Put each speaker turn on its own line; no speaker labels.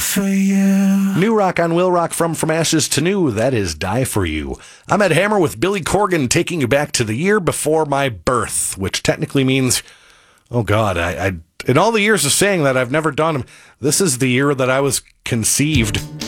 for you.
New rock on Will Rock from Ashes to New. That is Die For You. I'm Ed Hammer with Billy Corgan taking you back to the year before my birth, which technically means, oh God, I in all the years of saying that, I've never done them. This is the year that I was conceived.